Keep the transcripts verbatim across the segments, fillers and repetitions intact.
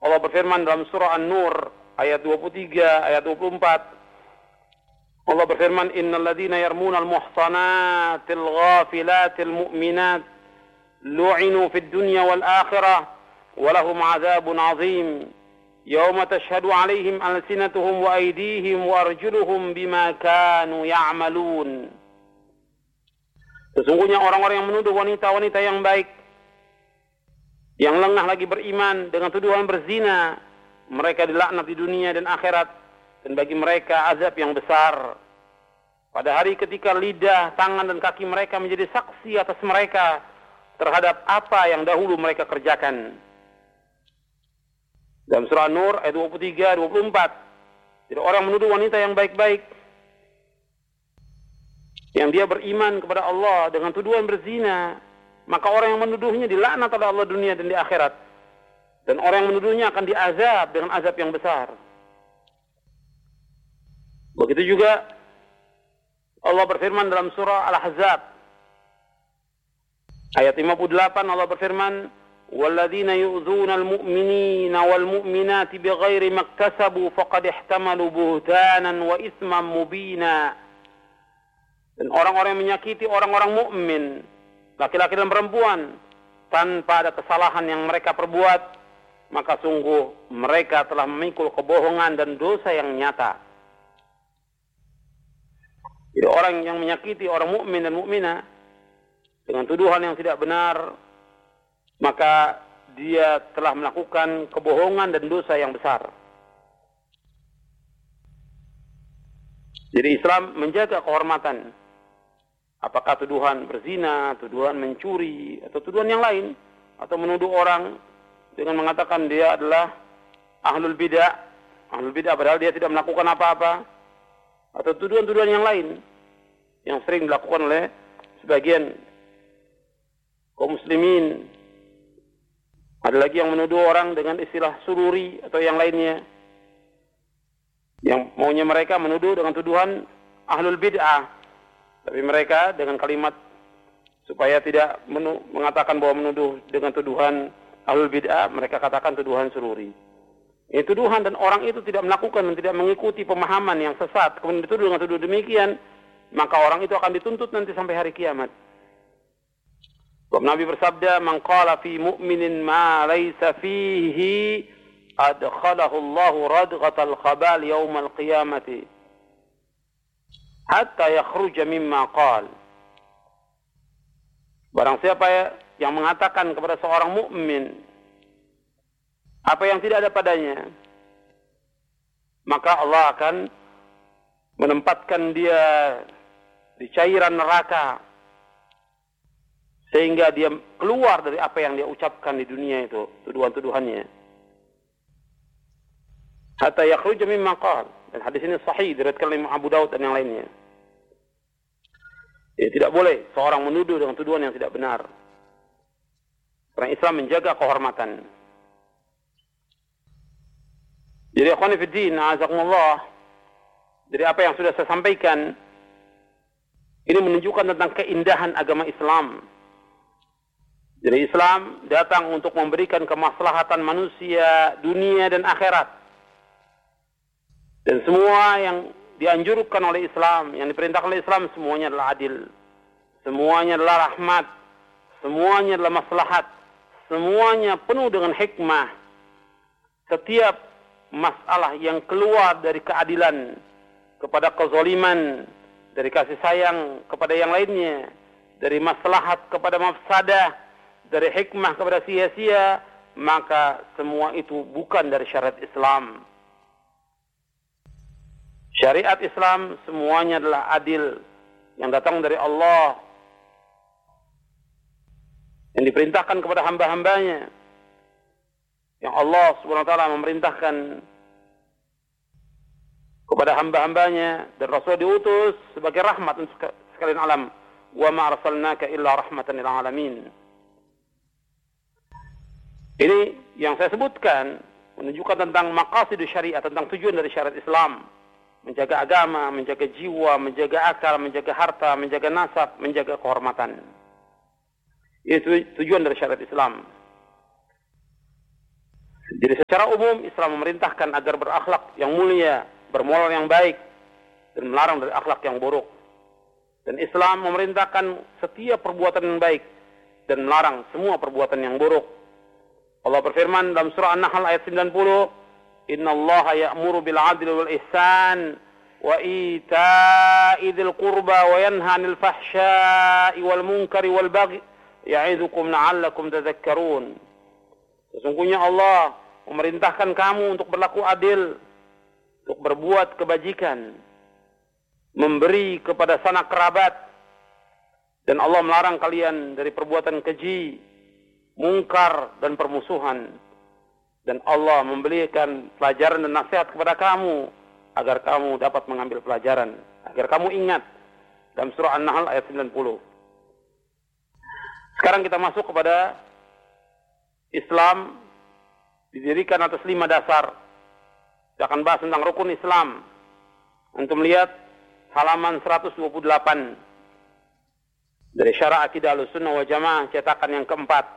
Allah berfirman dalam surah An-Nur ayat dua puluh tiga, ayat dua puluh empat. Allah berfirman, "Innal ladzina yarmuna al-muhsanatil ghafilatil mu'minat lu'inu fid dunya wal akhirah wa lahum 'adzabun 'adzim. Yawma tashhadu 'alaihim alsinatuhum wa aydihim wa arjuluhum bima kanu ya'malun." Sesungguhnya orang-orang yang menuduh wanita-wanita yang baik, yang lengah lagi beriman dengan tuduhan berzina, mereka dilaknat di dunia dan akhirat, dan bagi mereka azab yang besar. Pada hari ketika lidah, tangan dan kaki mereka menjadi saksi atas mereka terhadap apa yang dahulu mereka kerjakan. Dalam surah Nur ayat dua puluh tiga, dua puluh empat. Jadi orang menuduh wanita yang baik-baik, yang dia beriman kepada Allah dengan tuduhan berzina, maka orang yang menuduhnya dilaknat oleh Allah dunia dan di akhirat. Dan orang yang menuduhnya akan diazab dengan azab yang besar. Begitu juga Allah berfirman dalam surah Al-Ahzab ayat lima puluh delapan, Allah berfirman, "Walladzina yu'dzuna al-mu'minina wal-mu'minati bighairi maktasabu faqad ihtamalu buhtanan wa itsman mubina." Dan orang-orang yang menyakiti orang-orang mukmin, laki-laki dan perempuan, tanpa ada kesalahan yang mereka perbuat, maka sungguh mereka telah memikul kebohongan dan dosa yang nyata. Jadi orang yang menyakiti orang mukmin dan mukminah dengan tuduhan yang tidak benar, maka dia telah melakukan kebohongan dan dosa yang besar. Jadi Islam menjaga kehormatan. Apakah tuduhan berzina, tuduhan mencuri, atau tuduhan yang lain, atau menuduh orang dengan mengatakan dia adalah ahlul bid'ah, ahlul bid'ah padahal dia tidak melakukan apa-apa, atau tuduhan-tuduhan yang lain yang sering dilakukan oleh sebagian kaum muslimin. Ada lagi yang menuduh orang dengan istilah sururi atau yang lainnya, yang maunya mereka menuduh dengan tuduhan ahlul bid'ah, tapi mereka dengan kalimat supaya tidak menu, mengatakan bahwa menuduh dengan tuduhan ahlul bid'ah, mereka katakan tuduhan sururi. Ini tuduhan, dan orang itu tidak melakukan dan tidak mengikuti pemahaman yang sesat, kemudian dituduh dengan tuduh demikian, maka orang itu akan dituntut nanti sampai hari kiamat. Sebab Nabi bersabda, "Man qala fi mu'minin ma laysa fihi adkhalahu Allahu radghatal khabal yaumal qiyamati hatta yakhruja mimma qal." Barang siapa ya yang mengatakan kepada seorang mukmin apa yang tidak ada padanya, maka Allah akan menempatkan dia di cairan neraka sehingga dia keluar dari apa yang dia ucapkan di dunia itu, tuduhan-tuduhannya. Hatta yakhruja mimma qal. Dan hadis ini sahih diriwayatkan oleh Abu Daud dan yang lainnya. Ya, tidak boleh seorang menuduh dengan tuduhan yang tidak benar. Karena Islam menjaga kehormatan. Jadi akhwani fid din, a'azakumullah, dari apa yang sudah saya sampaikan, ini menunjukkan tentang keindahan agama Islam. Jadi Islam datang untuk memberikan kemaslahatan manusia, dunia dan akhirat. Dan semua yang dianjurkan oleh Islam, yang diperintahkan oleh Islam, semuanya adalah adil. Semuanya adalah rahmat. Semuanya adalah maslahat. Semuanya penuh dengan hikmah. Setiap masalah yang keluar dari keadilan kepada kezaliman, dari kasih sayang kepada yang lainnya, dari maslahat kepada mafsadah, dari hikmah kepada sia-sia, maka semua itu bukan dari syariat Islam. Syariat Islam semuanya adalah adil, yang datang dari Allah, yang diperintahkan kepada hamba-hambanya, yang Allah subhanahu wa ta'ala memerintahkan kepada hamba-hambanya, dan Rasul diutus sebagai rahmat untuk sekalian alam. Wa ma arsalnaka illa rahmatan lil alamin. Ini yang saya sebutkan menunjukkan tentang maqasidus syariat, tentang tujuan dari syariat Islam. Menjaga agama, menjaga jiwa, menjaga akal, menjaga harta, menjaga nasab, menjaga kehormatan. Itu tujuan dari syariat Islam. Jadi secara umum Islam memerintahkan agar berakhlak yang mulia, bermoral yang baik, dan melarang dari akhlak yang buruk. Dan Islam memerintahkan setiap perbuatan yang baik dan melarang semua perbuatan yang buruk. Allah berfirman dalam surah An-Nahl ayat sembilan puluh, "Inna Allaha ya'muru bil 'adli wal ihsan wa ita'i dzil qurba wa yanha 'anil fahsya'i wal munkari wal baghi ya'idzukum la'allakum tadhakkarun." Sesungguhnya Allah memerintahkan kamu untuk berlaku adil, untuk berbuat kebajikan, memberi kepada sanak kerabat, dan Allah melarang kalian dari perbuatan keji, mungkar, dan permusuhan. Dan Allah memberikan pelajaran dan nasihat kepada kamu agar kamu dapat mengambil pelajaran, agar kamu ingat, dalam surah An-Nahl ayat sembilan puluh. Sekarang kita masuk kepada Islam didirikan atas lima dasar. Kita akan bahas tentang rukun Islam. Untuk melihat halaman seratus dua puluh delapan dari Syarah Aqidah Ahlussunnah wal Jamaah cetakan yang keempat.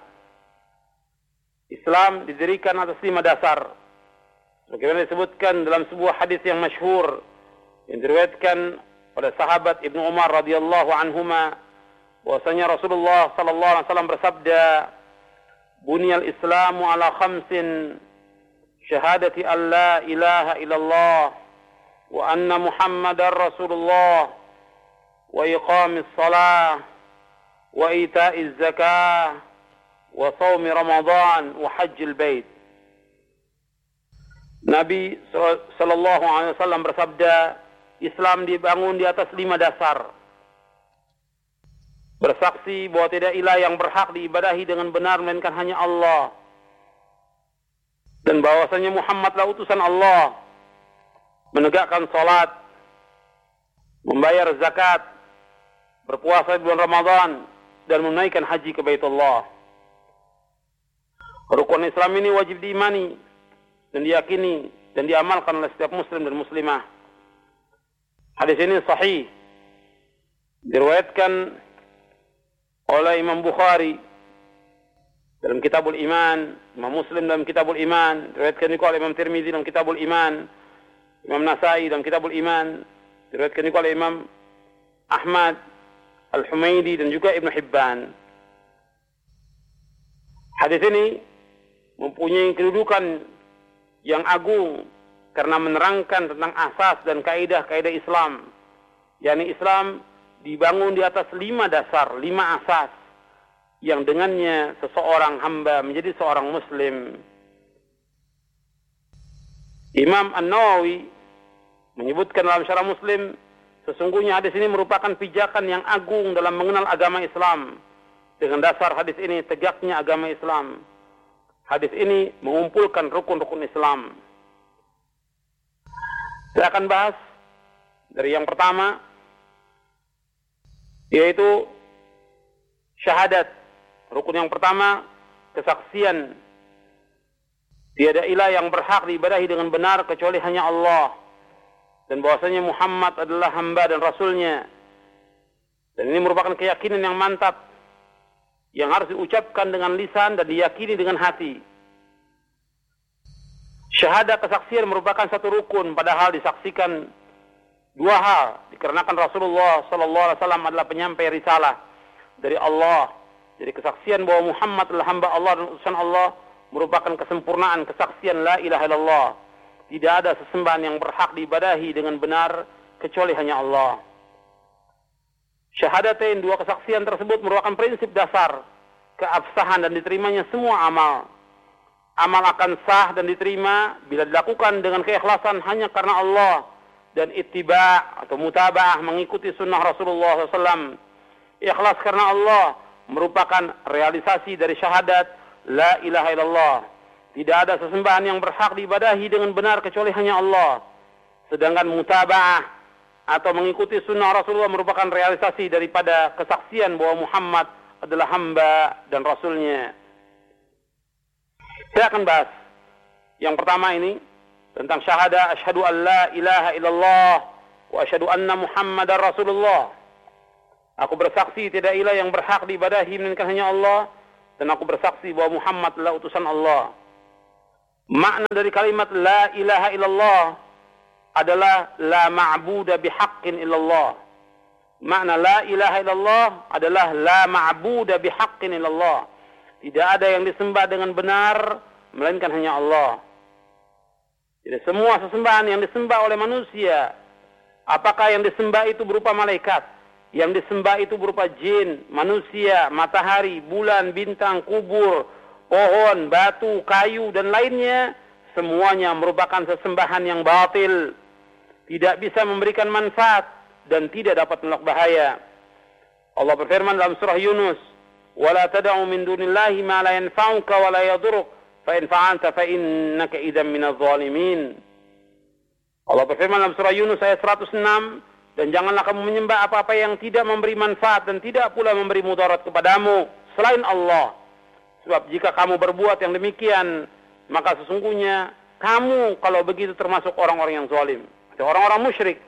Islam didirikan atas lima dasar. Bagaimana disebutkan dalam sebuah hadis yang masyhur yang diriwayatkan oleh sahabat Ibnu Umar radhiyallahu anhuma, bahwasanya Rasulullah sallallahu alaihi wasallam bersabda, "Bunyal Islamu ala khamsin, syahadati an la ilaha illallah wa anna Muhammadar Rasulullah wa iqamis salah wa ita'iz zakah wa shaumi Ramadan wa hajjil bait." Nabi sallallahu alaihi wasallam bersabda, Islam dibangun di atas lima dasar. Bersaksi bahwa tidak ilah yang berhak diibadahi dengan benar melainkan hanya Allah, dan bahwasanya Muhammadlah utusan Allah, menegakkan salat, membayar zakat, berpuasa di bulan Ramadan, dan menunaikan haji ke Baitullah. Rukun Islam ini wajib diimani dan diyakini dan diamalkan oleh setiap muslim dan muslimah. Hadis ini sahih, diriwayatkan oleh Imam Bukhari dalam Kitabul Iman, Imam Muslim dalam Kitabul Iman, diriwayatkan juga oleh Imam Tirmidzi dalam Kitabul Iman, Imam Nasai dalam Kitabul Iman, diriwayatkan juga oleh Imam Ahmad Al-Humaidi dan juga Ibnu Hibban. Hadis ini mempunyai kedudukan yang agung karena menerangkan tentang asas dan kaidah-kaidah Islam. yakni Islam dibangun di atas lima dasar, lima asas yang dengannya seseorang hamba menjadi seorang muslim. Imam An-Nawawi menyebutkan dalam Syarah Muslim, sesungguhnya hadis ini merupakan pijakan yang agung dalam mengenal agama Islam. Dengan dasar hadis ini tegaknya agama Islam. Hadis ini mengumpulkan rukun-rukun Islam. Saya akan bahas dari yang pertama, yaitu syahadat. Rukun yang pertama, kesaksian tiada ilah yang berhak diibadahi dengan benar kecuali hanya Allah, dan bahwasanya Muhammad adalah hamba dan rasulnya. Dan ini merupakan keyakinan yang mantap yang harus diucapkan dengan lisan dan diyakini dengan hati. Syahadat kesaksian merupakan satu rukun, padahal disaksikan dua hal, dikarenakan Rasulullah sallallahu alaihi wasallam adalah penyampai risalah dari Allah. Jadi kesaksian bahwa Muhammad adalah hamba Allah dan utusan Allah merupakan kesempurnaan kesaksian la ilaha illallah. Tidak ada sesembahan yang berhak diibadahi dengan benar kecuali hanya Allah. Syahadatain, dua kesaksian tersebut merupakan prinsip dasar keabsahan dan diterimanya semua amal. Amal akan sah dan diterima bila dilakukan dengan keikhlasan hanya karena Allah dan ittiba' atau mutaba'ah, mengikuti sunnah Rasulullah sallallahu alaihi wasallam. Ikhlas karena Allah merupakan realisasi dari syahadat la ilaha illallah. Tidak ada sesembahan yang berhak diibadahi dengan benar kecuali hanya Allah. Sedangkan mutaba'ah atau mengikuti sunnah Rasulullah merupakan realisasi daripada kesaksian bahwa Muhammad adalah hamba dan rasulnya. Saya akan bahas yang pertama ini tentang syahadah asyhadu an la ilaha illallah wa asyhadu anna Muhammadar Rasulullah. Aku bersaksi tidak ilah yang berhak diibadahi melainkan hanya Allah, dan aku bersaksi bahwa Muhammad adalah utusan Allah. Makna dari kalimat la ilaha illallah adalah la ma'buda bihaqqin illallah. Makna la ilaha illallah adalah la ma'buda bihaqqin illallah. Tidak ada yang disembah dengan benar melainkan hanya Allah. Jadi semua sesembahan yang disembah oleh manusia, apakah yang disembah itu berupa malaikat, yang disembah itu berupa jin, manusia, matahari, bulan, bintang, kubur, pohon, batu, kayu, dan lainnya, semuanya merupakan sesembahan yang batil, tidak bisa memberikan manfaat, dan tidak dapat menolak bahaya. Allah berfirman dalam surah Yunus, وَلَا تَدَعُوا مِن دُونِ اللَّهِ مَا لَا يَنْفَعُكَ وَلَا يَضُرُّكَ فَإِنْ فَعَلْتَ فَإِنَّكَ إِذًا مِنَ الظَّالِمِينَ. Allah berfirman dalam surah Yunus ayat seratus enam, dan janganlah kamu menyembah apa-apa yang tidak memberi manfaat dan tidak pula memberi mudarat kepadamu selain Allah. Sebab jika kamu berbuat yang demikian, maka sesungguhnya kamu kalau begitu termasuk orang-orang yang zalim, atau orang-orang musyrik.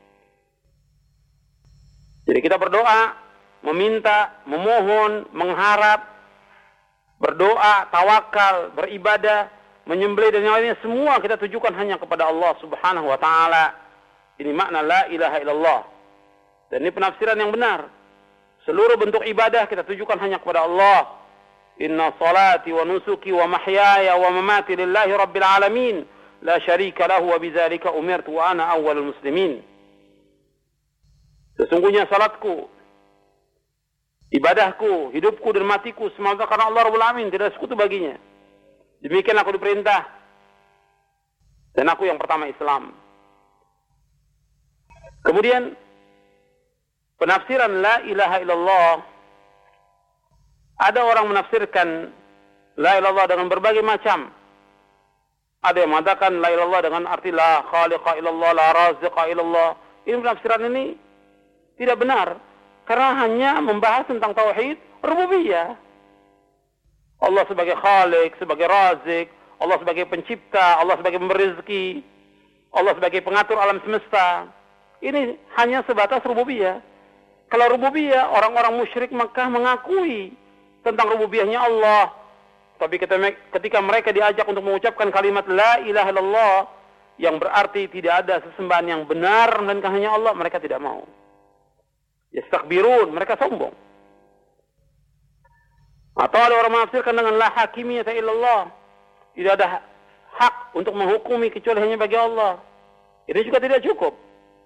Jadi kita berdoa, meminta, memohon, mengharap, berdoa, tawakal, beribadah, menyembelih dan yang lainnya, semua kita tujukan hanya kepada Allah Subhanahu wa taala. Ini makna la ilaha illallah. Dan ini penafsiran yang benar. Seluruh bentuk ibadah kita tujukan hanya kepada Allah. Inna salati wa nusuki wa mahyaya wa mamati lillahi rabbil alamin, la syarika lahu wa bidzalika umirtu wa ana awwalul muslimin. Sesungguhnya salatku, ibadahku, hidupku dan matiku semoga karena Allah Rabbul Alamin, tidak ada sekutu baginya. Demikian aku diperintah. Dan aku yang pertama Islam. Kemudian penafsiran la ilaha illallah, ada orang menafsirkan la ilaha illallah dengan berbagai macam. Ada yang mengatakan la ilaha illallah dengan arti la khaliqa illallah, la raziqa illallah. Ini penafsiran ini tidak benar, karena hanya membahas tentang tauhid rububiyah. Allah sebagai khalik, sebagai razik, Allah sebagai pencipta, Allah sebagai pemberi rezeki, Allah sebagai pengatur alam semesta. Ini hanya sebatas rububiyah. Kalau rububiyah, orang-orang musyrik Makkah mengakui tentang rububiyahnya Allah. Tapi ketika mereka diajak untuk mengucapkan kalimat la ilaha illallah, yang berarti tidak ada sesembahan yang benar melainkan hanya Allah, mereka tidak mau. Yastakbirun, mereka sombong. Atau ada orang menafsirkan dengan la hakimiyata illallah, tidak ada hak untuk menghukumi kecuali hanya bagi Allah. Ini juga tidak cukup.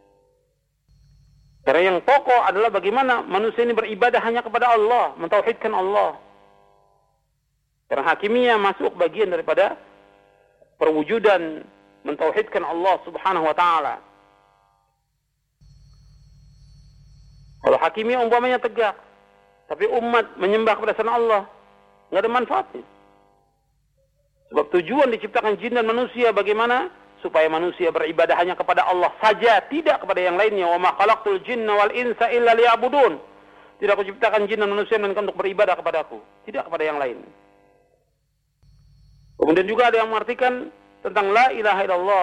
Karena yang pokok adalah bagaimana manusia ini beribadah hanya kepada Allah, mentauhidkan Allah. Karena hakimiyah masuk bagian daripada perwujudan mentauhidkan Allah Subhanahu wa taala. Kalau hakimiyah umpamanya tegak, tapi umat menyembah kepada selain Allah, nggak ada manfaatnya. Sebab tujuan diciptakan jin dan manusia bagaimana? Supaya manusia beribadah hanya kepada Allah saja, tidak kepada yang lainnya. Wa ma khalaqtul jinna wal insa illa liya'budun. Tidak aku ciptakan jin dan manusia melainkan untuk beribadah kepadaku, tidak kepada yang lain. Kemudian juga ada yang mengartikan tentang la ilaha illallah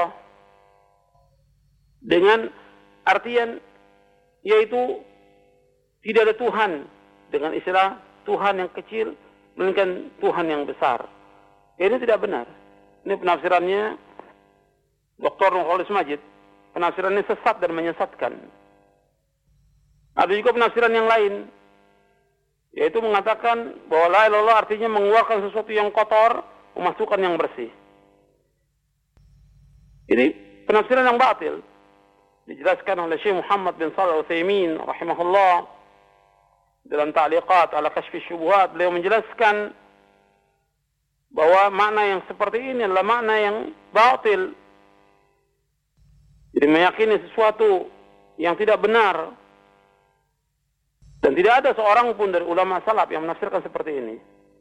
dengan artian yaitu tidak ada Tuhan, dengan istilah Tuhan yang kecil melainkan Tuhan yang besar. Ini tidak benar. Ini penafsirannya Doktor Nurholis Majid. Penafsirannya sesat dan menyesatkan. Ada juga penafsiran yang lain, yaitu mengatakan bahwa la ilaha illallah artinya mengeluarkan sesuatu yang kotor, memasukkan yang bersih. Ini penafsiran yang batil. Dijelaskan oleh Syekh Muhammad bin Shalih Al-Utsaimin rahimahullah dalam ta'liqat ala kashfi syubuhat. Beliau menjelaskan bahwa makna yang seperti ini adalah makna yang batil. Jadi meyakini sesuatu yang tidak benar. Dan tidak ada seorang pun dari ulama salaf yang menafsirkan seperti ini.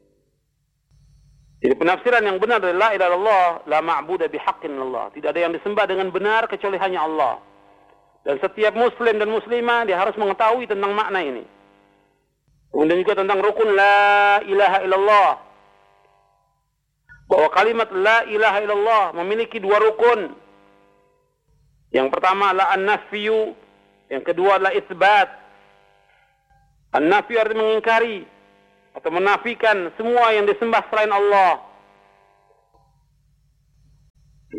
Jadi penafsiran yang benar dari la ilaha illallah, la ma'buda bihaqqin illallah. Tidak ada yang disembah dengan benar kecuali hanya Allah. Dan setiap muslim dan muslimah dia harus mengetahui tentang makna ini. Kemudian juga tentang rukun la ilaha illallah. Bahwa kalimat la ilaha illallah memiliki dua rukun. Yang pertama adalah an-nafyu, yang kedua adalah isbat. An-nafyu artinya mengingkari atau menafikan semua yang disembah selain Allah.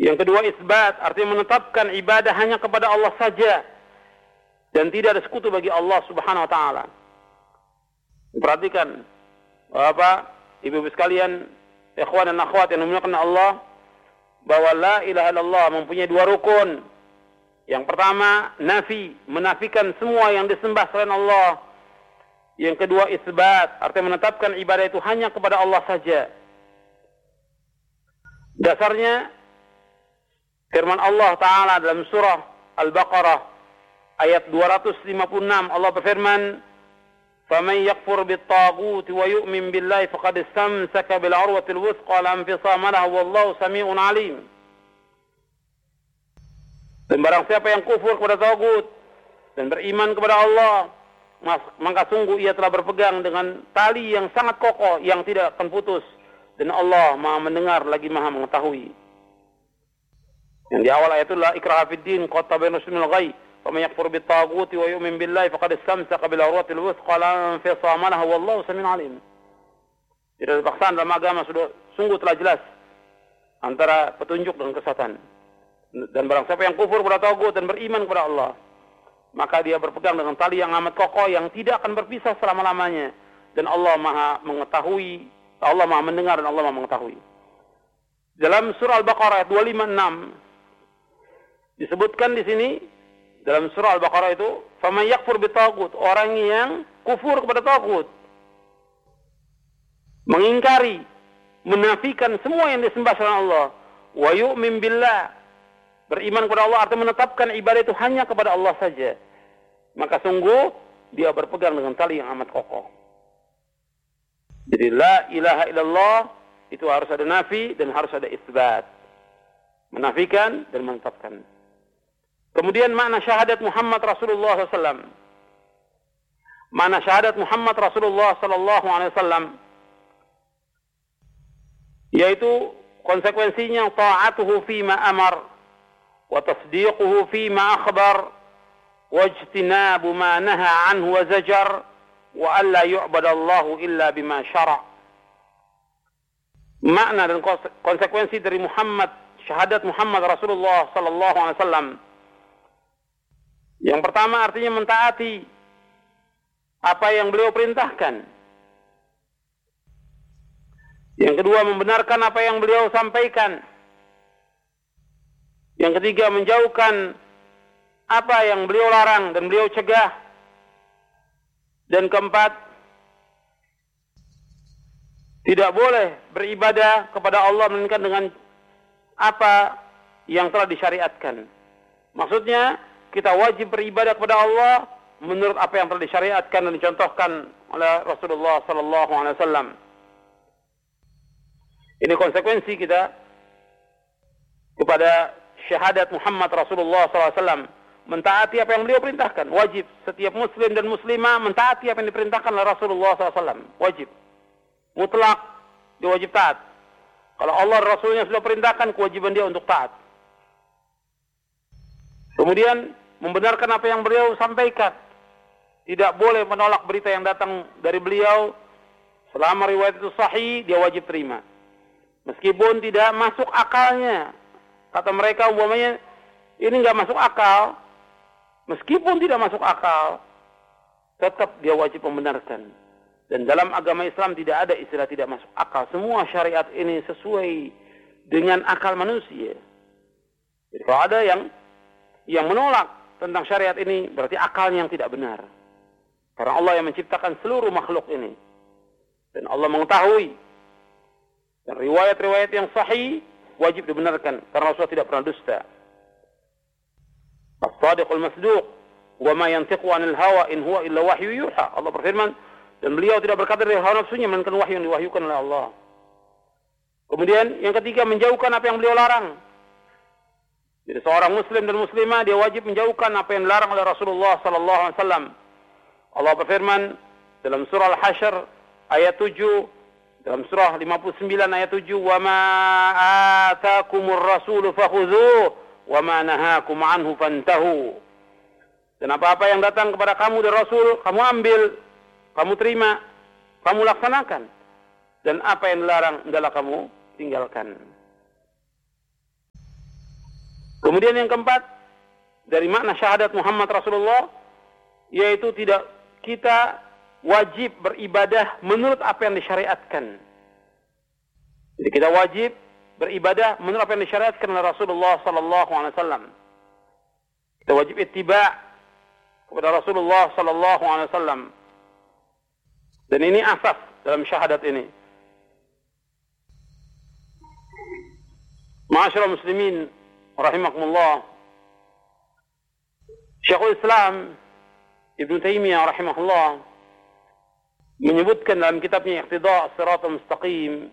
Yang kedua isbat, artinya menetapkan ibadah hanya kepada Allah saja dan tidak ada sekutu bagi Allah Subhanahu wa taala. Perhatikan Bapak, Ibu-ibu sekalian, ikhwan dan akhwat yang dimuliakan Allah, bahwa la ilaha illallah mempunyai dua rukun. Yang pertama, nafi, menafikan semua yang disembah selain Allah. Yang kedua, isbat, artinya menetapkan ibadah itu hanya kepada Allah saja. Dasarnya firman Allah Ta'ala dalam surah Al-Baqarah ayat dua ratus lima puluh enam, Allah berfirman, "Faman yakfur bit-taghuti wa yu'min billahi faqad istamsaka bil 'urwatil wuthqa la infisama lahu wallahu samii'un 'alim." Dan barang siapa yang kufur kepada tagut dan beriman kepada Allah, maka sungguh ia telah berpegang dengan tali yang sangat kokoh yang tidak akan putus, dan Allah Maha mendengar lagi Maha mengetahui. Yang di awal ayat itu la ikraha fid din qad tabayyana minal ghayy faman yakfur bit taghuti wa yu'min billahi faqad istamsaka bil 'urwatil wuthqa la infisama lahu wallahu samii'un 'alim. Tidak ada paksaan dalam agama, sudah sungguh telah jelas antara petunjuk dan kesesatan. Dan barang siapa yang kufur kepada tagut dan beriman kepada Allah, maka dia berpegang dengan tali yang amat kokoh yang tidak akan berpisah selama-lamanya, dan Allah Maha mengetahui, Allah Maha mendengar, dan Allah Maha mengetahui. Dalam surah Al-Baqarah ayat dua ratus lima puluh enam disebutkan di sini, dalam surah Al-Baqarah itu, faman yakfur bitaghut, orang yang kufur kepada tagut, mengingkari, menafikan semua yang disembah selain Allah, wa yu'min billah, beriman kepada Allah artinya menetapkan ibadah itu hanya kepada Allah saja, maka sungguh dia berpegang dengan tali yang amat kokoh. Jadi la ilaha illallah itu harus ada nafi dan harus ada isbat, menafikan dan menetapkan. Kemudian makna syahadat Muhammad Rasulullah sallallahu alaihi wasallam. Makna syahadat Muhammad Rasulullah sallallahu alaihi wasallam yaitu konsekuensinya ta'atuhu fima amar wa tasdiquhu fima akhbar wa ijtinabu ma naha anhu wa zajar wa alla yu'badallahu illa bima syara'. Makna dan konsekuensi dari Muhammad, syahadat Muhammad Rasulullah sallallahu alaihi wasallam, yang pertama artinya mentaati apa yang beliau perintahkan. Yang kedua membenarkan apa yang beliau sampaikan. Yang ketiga menjauhkan apa yang beliau larang dan beliau cegah. Dan keempat, tidak boleh beribadah kepada Allah melainkan dengan apa yang telah disyariatkan. Maksudnya kita wajib beribadah kepada Allah menurut apa yang telah disyariatkan dan dicontohkan oleh Rasulullah sallallahu alaihi wasallam. Ini konsekuensi kita kepada syahadat Muhammad Rasulullah sallallahu alaihi wasallam, mentaati apa yang beliau perintahkan. Wajib setiap muslim dan muslimah mentaati apa yang diperintahkan oleh Rasulullah sallallahu alaihi wasallam. Wajib. Mutlak, dia wajib taat. Kalau Allah dan Rasulnya sudah perintahkan, kewajiban dia untuk taat. Kemudian membenarkan apa yang beliau sampaikan. Tidak boleh menolak berita yang datang dari beliau. Selama riwayat itu sahih, dia wajib terima. Meskipun tidak masuk akalnya. Kata mereka umpamanya, ini nggak masuk akal. Meskipun tidak masuk akal, tetap dia wajib membenarkan. Dan dalam agama Islam tidak ada istilah tidak masuk akal. Semua syariat ini sesuai dengan akal manusia. Jadi kalau ada yang yang menolak tentang syariat ini, berarti akalnya yang tidak benar. Karena Allah yang menciptakan seluruh makhluk ini. Dan Allah mengetahui. Dan riwayat-riwayat yang sahih wajib dibenarkan. Karena Rasulullah tidak pernah dusta. As-sadiqul masduq. Wa ma yantiqu anil hawa in huwa illa wahyu yuha. Allah berfirman, dan beliau tidak berkata dari hawa nafsunya, melainkan wahyu yang diwahyukan oleh Allah. Kemudian yang ketiga, menjauhkan apa yang beliau larang. Jadi seorang muslim dan muslimah dia wajib menjauhkan apa yang dilarang oleh Rasulullah sallallahu alaihi wasallam. Allah berfirman dalam surah Al-Hasyr ayat tujuh, dalam surah lima puluh sembilan ayat tujuh, "Wa ma ataakumur rasulu fakhudhuhu wa ma nahakum anhu fantahu." Dan apa-apa yang datang kepada kamu dari Rasul, kamu ambil, kamu terima, kamu laksanakan. Dan apa yang dilarang adalah kamu tinggalkan. Kemudian yang keempat, dari makna syahadat Muhammad Rasulullah, yaitu tidak kita wajib beribadah menurut apa yang disyariatkan. Jadi kita wajib beribadah menurut apa yang disyariatkan oleh Rasulullah sallallahu alaihi wasallam. Kita wajib ittiba' kepada Rasulullah sallallahu alaihi wasallam. Dan ini asas dalam syahadat ini. Ma'asyiral muslimin rahimakumullah. Syekhul Islam Ibnu Taimiyah rahimahullah menyebutkan dalam kitabnya Iqtida' Shiratal Mustaqim,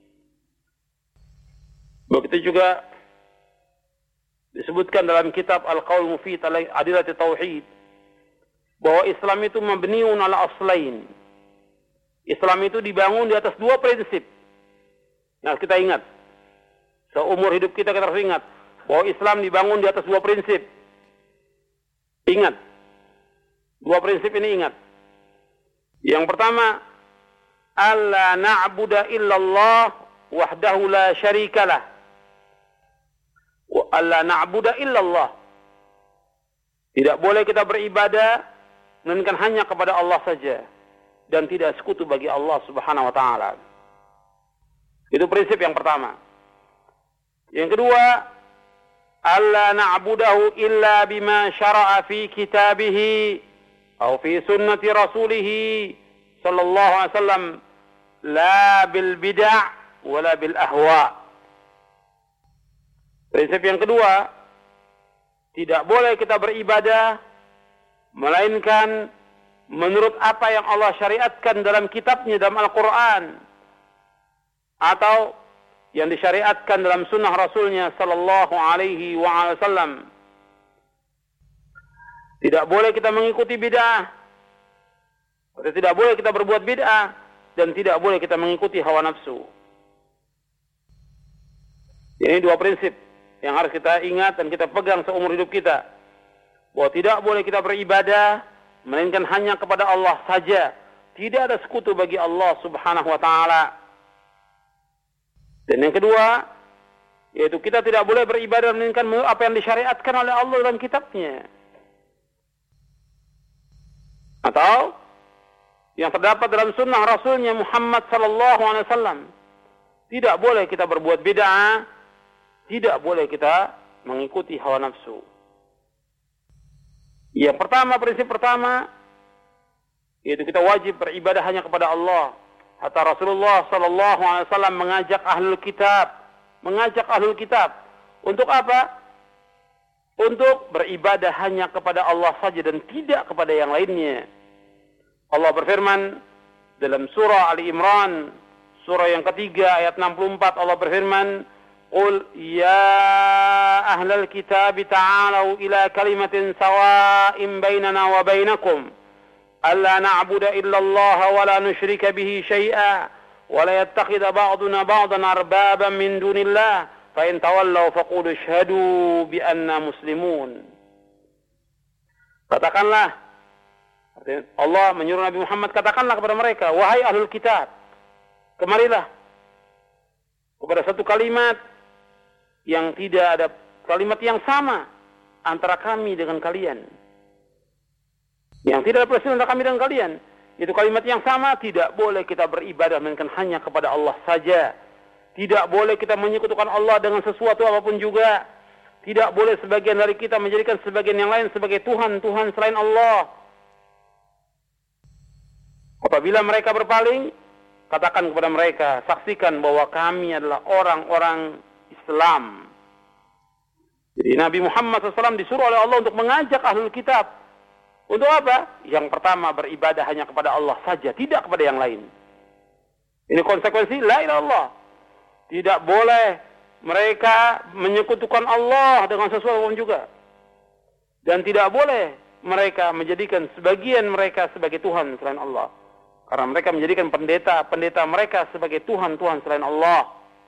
begitu juga disebutkan dalam kitab Al-Qaul Mufid ala Adilat Tauhid, bahwa Islam itu mabniun ala aslain. Islam itu dibangun di atas dua prinsip. Nah, kita ingat, seumur hidup kita kita harus ingat bahwa Islam dibangun di atas dua prinsip. Ingat, dua prinsip ini ingat. Yang pertama, alla na'budu illallah wahdahu la syarikalah. Wa alla na'budu illallah. Tidak boleh kita beribadah melainkan hanya kepada Allah saja dan tidak sekutu bagi Allah Subhanahu wa taala. Itu prinsip yang pertama. Yang kedua, alla na'budahu illa bima syara'a fi kitabihi atau fi sunnati rasulih sallallahu alaihi wasallam, la bil bid'ah wala bil ahwa. Prinsip yang kedua, tidak boleh kita beribadah melainkan menurut apa yang Allah syariatkan dalam kitabnya, dalam Al-Quran, atau yang disyariatkan dalam sunnah Rasulnya sallallahu alaihi wasallam. Tidak boleh kita mengikuti bid'ah, tidak boleh kita berbuat bid'ah, dan tidak boleh kita mengikuti hawa nafsu. Ini dua prinsip yang harus kita ingat dan kita pegang seumur hidup kita, bahwa tidak boleh kita beribadah melainkan hanya kepada Allah saja, tidak ada sekutu bagi Allah Subhanahu wa taala. Dan yang kedua, yaitu kita tidak boleh beribadah melainkan apa yang disyariatkan oleh Allah dalam kitabnya, atau yang terdapat dalam sunnah Rasulnya Muhammad sallallahu alaihi wasallam. Tidak boleh kita berbuat bid'ah, tidak boleh kita mengikuti hawa nafsu. Yang pertama, prinsip pertama, yaitu kita wajib beribadah hanya kepada Allah. Hatta Rasulullah sallallahu alaihi wasallam mengajak ahlul kitab, mengajak ahlul kitab untuk apa? Untuk beribadah hanya kepada Allah saja dan tidak kepada yang lainnya. Allah berfirman dalam surah Ali Imran, surah yang ketiga ayat enam puluh empat, Allah berfirman, "Qul ya ahlal kitab ta'alu ila kalimatin sawa'in bainana wa bainakum alla na'budu illa Allah wa la nusyrika bihi syai'a wa la yattakhidha ba'duna ba'dan arbaban min dunillah fa in tawallaw faqulu ashhadu bi anna muslimun." Katakanlah, Allah menyuruh Nabi Muhammad, katakanlah kepada mereka, wahai ahlul kitab, kemarilah kepada satu kalimat yang tidak ada kalimat yang sama antara kami dengan kalian. Yang tidak ada perselisihan antara kami dengan kalian. Itu kalimat yang sama, tidak boleh kita beribadah melainkan hanya kepada Allah saja. Tidak boleh kita menyekutukan Allah dengan sesuatu apapun juga. Tidak boleh sebagian dari kita menjadikan sebagian yang lain sebagai Tuhan-Tuhan selain Allah. Apabila mereka berpaling, katakan kepada mereka, saksikan bahwa kami adalah orang-orang Islam. Jadi Nabi Muhammad shallallahu alaihi wasallam disuruh oleh Allah untuk mengajak ahlul kitab. Untuk apa? Yang pertama, beribadah hanya kepada Allah saja, tidak kepada yang lain. Ini konsekuensi la ilaha illallah. Tidak boleh mereka menyekutukan Allah dengan sesuatu pun juga. Dan tidak boleh mereka menjadikan sebagian mereka sebagai Tuhan selain Allah. Karena mereka menjadikan pendeta-pendeta mereka sebagai Tuhan-Tuhan selain Allah.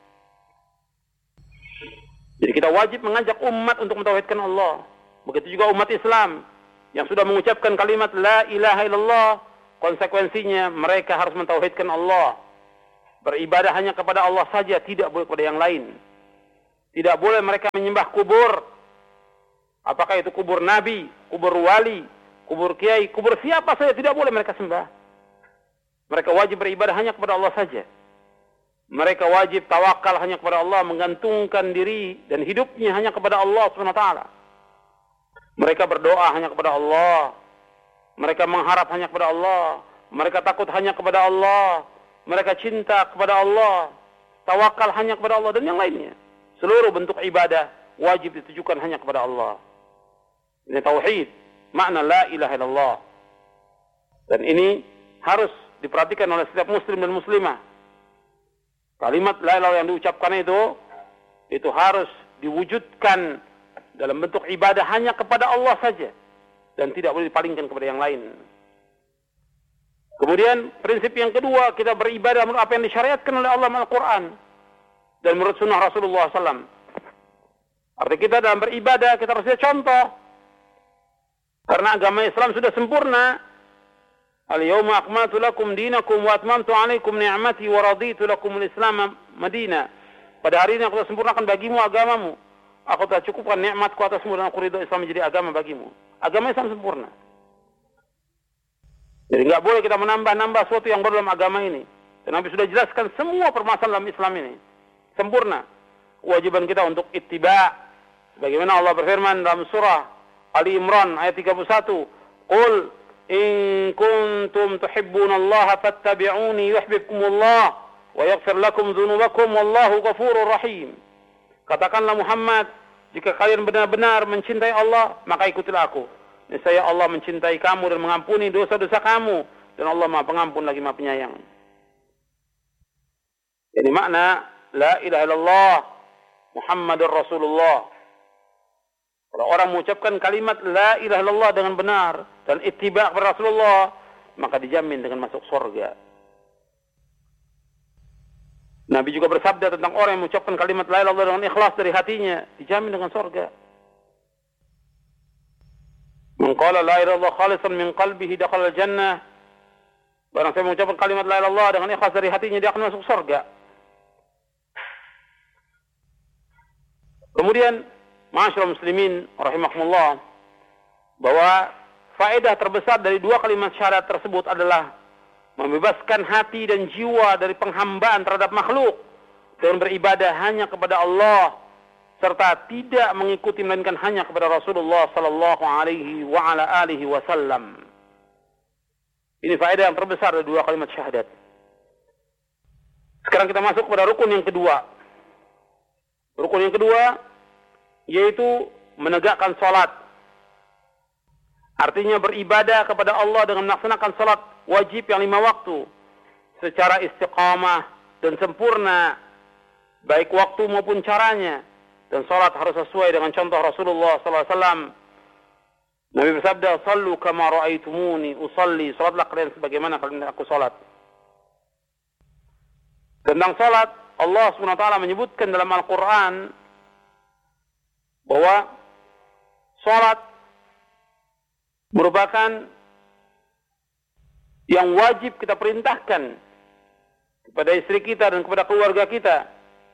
Jadi kita wajib mengajak umat untuk mentauhidkan Allah. Begitu juga umat Islam yang sudah mengucapkan kalimat la ilaha illallah, konsekuensinya mereka harus mentauhidkan Allah. Beribadah hanya kepada Allah saja, tidak boleh kepada yang lain. Tidak boleh mereka menyembah kubur, Apakah itu kubur nabi, kubur wali, kubur kiai, kubur siapa saja tidak boleh mereka sembah. Mereka wajib beribadah hanya kepada Allah saja. Mereka wajib tawakal hanya kepada Allah, menggantungkan diri dan hidupnya hanya kepada Allah subhanahu wa taala. Mereka berdoa hanya kepada Allah. Mereka mengharap hanya kepada Allah. Mereka takut hanya kepada Allah. Mereka cinta kepada Allah. Tawakal hanya kepada Allah dan yang lainnya. Seluruh bentuk ibadah wajib ditujukan hanya kepada Allah. Ini tauhid, makna la ilaha illallah. Dan ini harus diperhatikan oleh setiap muslim dan muslimah. Kalimat la ilaha illallah yang diucapkan itu, itu harus diwujudkan dalam bentuk ibadah hanya kepada Allah saja. Dan tidak boleh dipalingkan kepada yang lain. Kemudian prinsip yang kedua, kita beribadah menurut apa yang disyariatkan oleh Allah dalam Al-Quran. Dan menurut sunnah Rasulullah sallallahu alaihi wasallam. Artinya kita dalam beribadah, kita harus lihat contoh. Karena agama Islam sudah sempurna. Al-yawma akmaltu lakum dinakum wa atmamtu alaikum ni'mati wa raditu lakum al-islam madina. Pada hari ini aku telah sempurnakan bagimu agamamu. Aku telah cukupkan nikmatku atasmu dan aku ridho Islam menjadi agama bagimu. Agama Islam sempurna. Jadi nggak boleh kita menambah-nambah sesuatu yang baru dalam agama ini. Dan Nabi sudah jelaskan semua permasalahan dalam Islam ini. Sempurna. Kewajiban kita untuk ittiba. Sebagaimana Allah berfirman dalam surah Ali Imran ayat tiga puluh satu. Qul in kuntum tuhibbunallaha fattabi'uni yuhibbukumullah wa yaghfir lakum dzunubakum wallahu ghafurur rahim. Katakanlah Muhammad, jika kalian benar-benar mencintai Allah, maka ikutilah aku. Niscaya Allah mencintai kamu dan mengampuni dosa-dosa kamu. Dan Allah Maha Pengampun lagi Maha Penyayang. Jadi makna la ilaha illallah Muhammadur Rasulullah. Kalau orang mengucapkan kalimat la ilaha illallah dengan benar dan ittiba' kepada Rasulullah, maka dijamin dengan masuk surga. Nabi juga bersabda tentang orang yang mengucapkan kalimat la ilaha illallah dengan ikhlas dari hatinya, dijamin dengan surga. Man qala la ilaha illallah khalisan min qalbihi dakhala al-jannah. Barang siapa mengucapkan kalimat la ilaha illallah dengan ikhlas dari hatinya, dia akan masuk surga. Kemudian, ma'asyiral muslimin rahimakumullah, bahwa faedah terbesar dari dua kalimat syahadat tersebut adalah membebaskan hati dan jiwa dari penghambaan terhadap makhluk dan beribadah hanya kepada Allah serta tidak mengikuti melainkan hanya kepada Rasulullah sallallahu alaihi wa ala alihi wasallam. Ini faedah yang terbesar dari dua kalimat syahadat. Sekarang kita masuk kepada rukun yang kedua. Rukun yang kedua yaitu menegakkan salat. Artinya beribadah kepada Allah dengan melaksanakan salat wajib yang lima waktu secara istiqamah dan sempurna, baik waktu maupun caranya. Dan salat harus sesuai dengan contoh Rasulullah sallallahu alaihi wasallam. Nabi bersabda, "Shallu kama ra'aitumuni usalli." Salatlah kalian sebagaimana kalian aku salat. Tentang salat, Allah subhanahu wa taala menyebutkan dalam Al-Qur'an bahwa salat merupakan yang wajib kita perintahkan kepada istri kita dan kepada keluarga kita.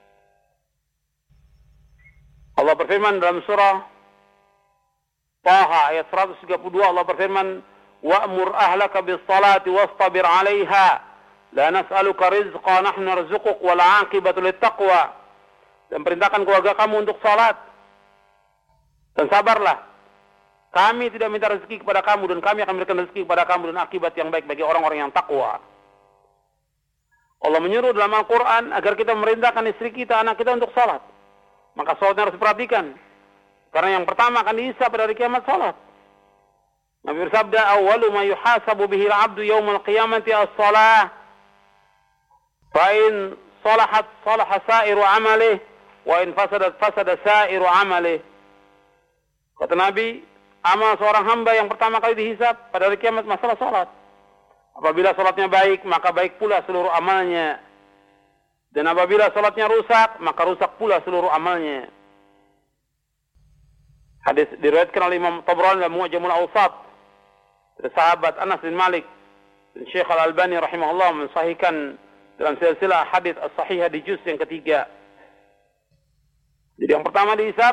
Allah berfirman dalam surah Taha ayat seratus tiga puluh dua, Allah berfirman, "Wa'mur ahlaka bis-salati wastabir 'alaiha, la nas'aluka rizqa nahnu narzuquk wal 'aqibatu lit-taqwa." Dan perintahkan keluarga kamu untuk salat dan sabarlah. Kami tidak minta rezeki kepada kamu dan kami akan memberikan rezeki kepada kamu dan akibat yang baik bagi orang-orang yang takwa. Allah menyuruh dalam Al-Quran agar kita memerintahkan istri kita, anak kita untuk salat. Maka salatnya harus diperhatikan. Karena yang pertama akan dihisab pada hari kiamat salat. Nabi bersabda, "Awwalu ma yuhasabu bihi al-'abdu yawmal qiyamati as-salah. Fa in salahat salaha sa'iru 'amalihi wa in fasadat fasada sa'iru 'amalihi." Kata Nabi, amal seorang hamba yang pertama kali dihisab pada hari kiamat masalah salat. Apabila salatnya baik, maka baik pula seluruh amalnya. Dan apabila salatnya rusak, maka rusak pula seluruh amalnya. Hadis diriwayatkan oleh Imam Tabrani dalam Mu'jamul Awsat dari sahabat Anas bin Malik, dan Syekh Al-Albani rahimahullah mensahihkan dalam silsilah hadis as-sahihah di juz yang ketiga. Jadi yang pertama dihisab